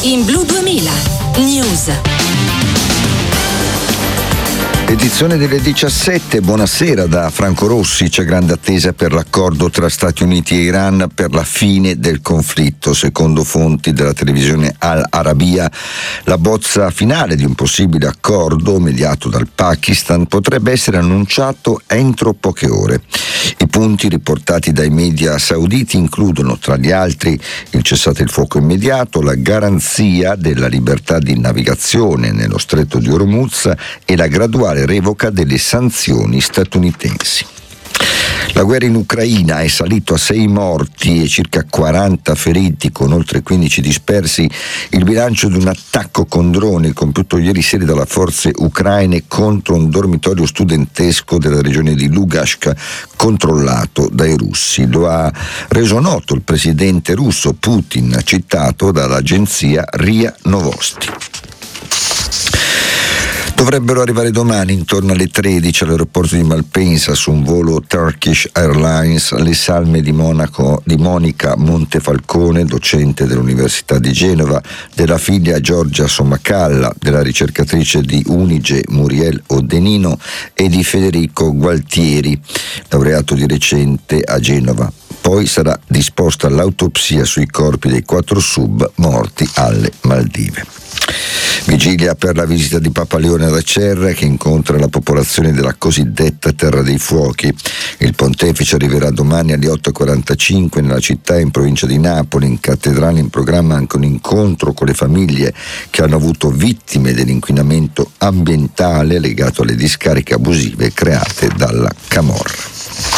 In Blu 2000 News. Edizione delle 17, buonasera da Franco Rossi. C'è grande attesa per l'accordo tra Stati Uniti e Iran per la fine del conflitto. Secondo fonti della televisione Al Arabiya, la bozza finale di un possibile accordo mediato dal Pakistan potrebbe essere annunciato entro poche ore. I punti riportati dai media sauditi includono, tra gli altri, il cessate il fuoco immediato, la garanzia della libertà di navigazione nello stretto di Hormuz e la graduale revoca delle sanzioni statunitensi. La guerra in Ucraina è salito a 6 morti e circa 40 feriti, con oltre 15 dispersi, il bilancio di un attacco con droni compiuto ieri sera dalle forze ucraine contro un dormitorio studentesco della regione di Lugansk controllato dai russi. Lo ha reso noto il presidente russo Putin, citato dall'agenzia RIA Novosti. Dovrebbero arrivare domani intorno alle 13 all'aeroporto di Malpensa su un volo Turkish Airlines le salme di Monica Montefalcone, docente dell'Università di Genova, della figlia Giorgia Sommacalla, della ricercatrice di Unige Muriel Odenino e di Federico Gualtieri, laureato di recente a Genova. Poi sarà disposta l'autopsia sui corpi dei 4 sub morti alle Maldive. Vigilia per la visita di Papa Leone ad Acerra, che incontra la popolazione della cosiddetta Terra dei Fuochi. Il pontefice arriverà domani alle 8:45 nella città in provincia di Napoli. In cattedrale in programma anche un incontro con le famiglie che hanno avuto vittime dell'inquinamento ambientale legato alle discariche abusive create dalla camorra.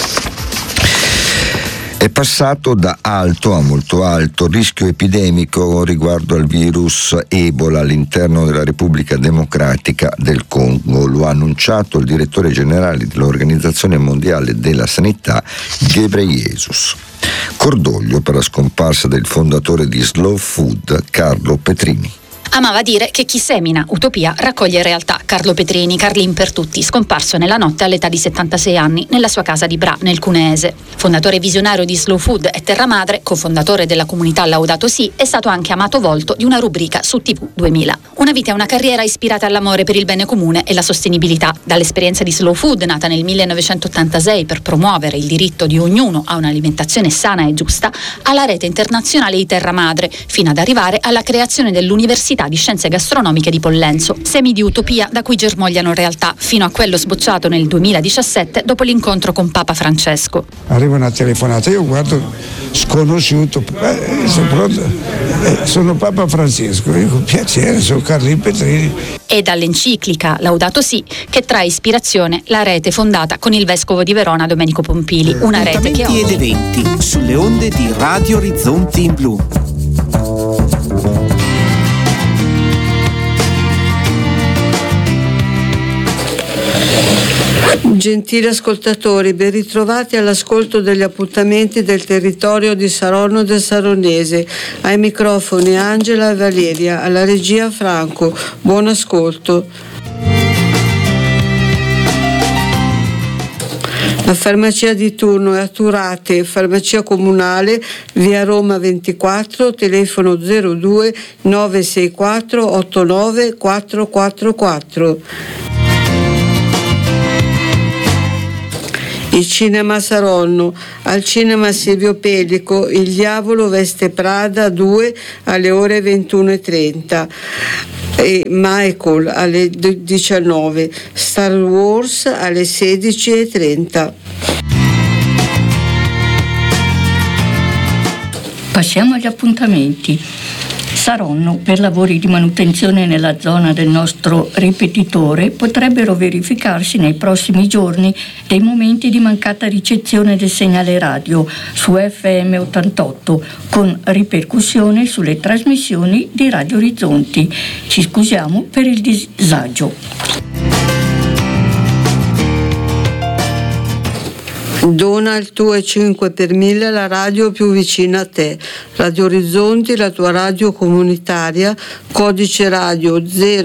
È passato da alto a molto alto il rischio epidemico riguardo al virus Ebola all'interno della Repubblica Democratica del Congo. Lo ha annunciato il direttore generale dell'Organizzazione Mondiale della Sanità, Ghebreyesus. Cordoglio per la scomparsa del fondatore di Slow Food, Carlo Petrini. Amava dire che chi semina utopia raccoglie realtà. Carlo Petrini, Carlin per tutti, scomparso nella notte all'età di 76 anni nella sua casa di Bra, nel Cuneese. Fondatore visionario di Slow Food e Terra Madre, cofondatore della comunità Laudato Si, è stato anche amato volto di una rubrica su TV 2000. Una vita e una carriera ispirata all'amore per il bene comune e la sostenibilità. Dall'esperienza di Slow Food, nata nel 1986 per promuovere il diritto di ognuno a un'alimentazione sana e giusta, alla rete internazionale di Terra Madre, fino ad arrivare alla creazione dell'Università di Scienze Gastronomiche di Pollenzo. Semi di utopia da cui germogliano realtà, fino a quello sbocciato nel 2017 dopo l'incontro con Papa Francesco. Arriva una telefonata, io guardo sconosciuto, sono Papa Francesco, dico piacere, sono Carlin Petrini. E dall'enciclica Laudato Si che trae ispirazione la rete fondata con il vescovo di Verona Domenico Pompili, una rete che ed eventi sulle onde di Radio Orizzonti in Blu. Gentili ascoltatori, ben ritrovati all'ascolto degli appuntamenti del territorio di Saronno del Saronese. Ai microfoni Angela e Valeria, alla regia Franco. Buon ascolto. La farmacia di turno è a Turate, farmacia comunale, via Roma 24, telefono 02 964 89 444. Il cinema Saronno, al cinema Silvio Pellico, Il diavolo veste Prada 2 alle ore 21:30 e Michael alle 19, Star Wars alle 16:30. Passiamo agli appuntamenti. Saronno, per lavori di manutenzione nella zona del nostro ripetitore, potrebbero verificarsi nei prossimi giorni dei momenti di mancata ricezione del segnale radio su FM 88, con ripercussione sulle trasmissioni di Radio Orizzonti. Ci scusiamo per il disagio. Dona il tuo e 5 per 1000 alla radio più vicina a te. Radio Orizzonti, la tua radio comunitaria, codice radio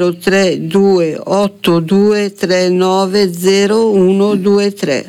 03282390123.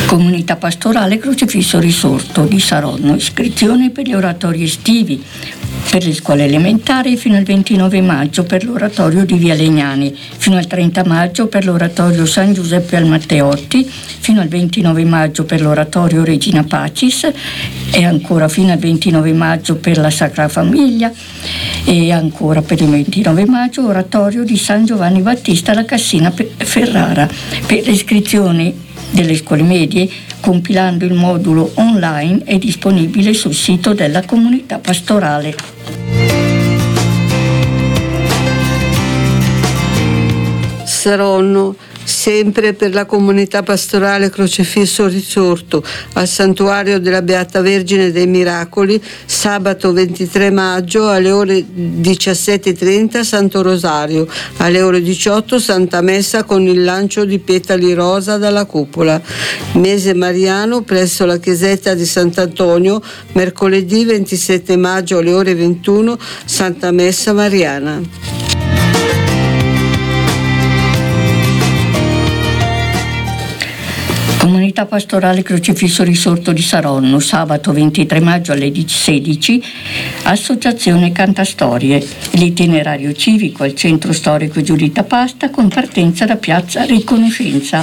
Comunità pastorale Crocifisso Risorto di Saronno, iscrizioni per gli oratori estivi, per le scuole elementari fino al 29 maggio per l'oratorio di Via Legnani, fino al 30 maggio per l'oratorio San Giuseppe al Matteotti, fino al 29 maggio per l'oratorio Regina Pacis e ancora fino al 29 maggio per la Sacra Famiglia e ancora per il 29 maggio oratorio di San Giovanni Battista alla Cassina Ferrara. Per le iscrizioni delle scuole medie, compilando il modulo online, è disponibile sul sito della comunità pastorale. Saronno, sempre per la comunità pastorale Crocifisso Risorto, al Santuario della Beata Vergine dei Miracoli, sabato 23 maggio alle ore 17:30 Santo Rosario, alle ore 18 Santa Messa con il lancio di petali rosa dalla cupola. Mese mariano presso la chiesetta di Sant'Antonio, mercoledì 27 maggio alle ore 21 Santa Messa mariana. Comunità pastorale Crocifisso Risorto di Saronno, sabato 23 maggio alle 16, Associazione Cantastorie, l'itinerario civico al centro storico Giuditta Pasta con partenza da piazza Riconoscenza.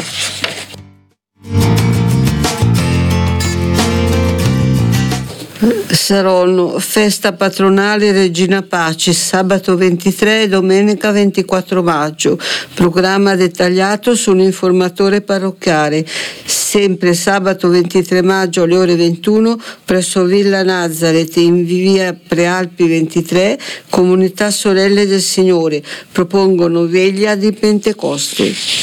Saronno, festa patronale Regina Pacis, sabato 23 e domenica 24 maggio, programma dettagliato sull'informatore parrocchiale, sempre sabato 23 maggio alle ore 21 presso Villa Nazareth in via Prealpi 23, comunità Sorelle del Signore, propongono veglia di Pentecoste.